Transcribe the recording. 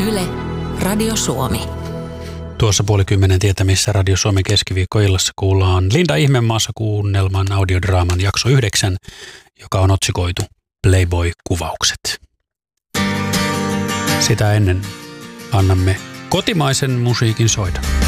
Yle, Radio Suomi. Tuossa 9:30 tietämissä Radio Suomen keskiviikkoillassa kuullaan Linda Ihmemaassa kuunnelman audiodraaman jakso 9, joka on otsikoitu Playboy-kuvaukset. Sitä ennen annamme kotimaisen musiikin soida.